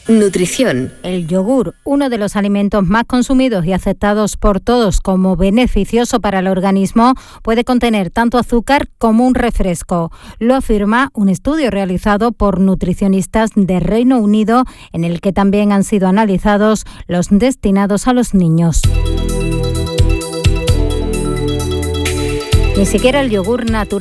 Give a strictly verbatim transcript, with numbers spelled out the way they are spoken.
Nutrición. El yogur, uno de los alimentos más consumidos y aceptados por todos como beneficioso para el organismo, puede contener tanto azúcar como un refresco. Lo afirma un estudio realizado por nutricionistas de Reino Unido, en el que también han sido analizados los destinados a los niños. Ni siquiera el yogur natural